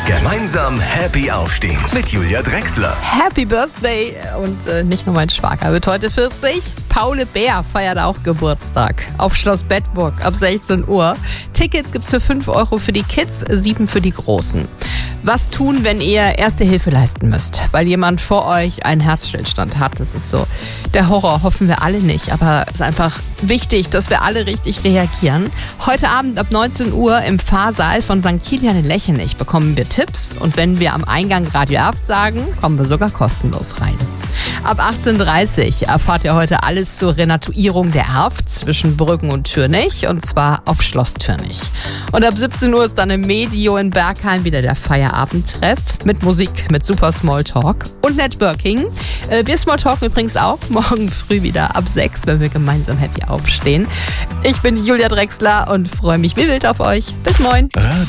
Gemeinsam happy aufstehen mit Julia Drechsler. Happy Birthday und nicht nur mein Schwager wird heute 40. Paul Bär feiert auch Geburtstag auf Schloss Bedburg ab 16 Uhr. Tickets gibt's für 5 Euro für die Kids, 7 für die Großen. Was tun, wenn ihr Erste Hilfe leisten müsst, weil jemand vor euch einen Herzstillstand hat? Das ist so der Horror, hoffen wir alle nicht. Aber es ist einfach wichtig, dass wir alle richtig reagieren. Heute Abend ab 19 Uhr im Pfarrsaal von St. Kilian in Lechenich bekommen wir Tipps. Und wenn wir am Eingang Radio Erft sagen, kommen wir sogar kostenlos rein. Ab 18.30 Uhr erfahrt ihr heute alles zur Renatuierung der Erft zwischen Brüggen und Türnich, und zwar auf Schloss Türnich. Und ab 17 Uhr ist dann im Medio in Bergheim wieder der Feierabendtreff mit Musik, mit super Smalltalk und Networking. Wir Smalltalken übrigens auch morgen früh wieder ab 6, wenn wir gemeinsam happy aufstehen. Ich bin Julia Drechsler und freue mich wie wild auf euch. Bis morgen.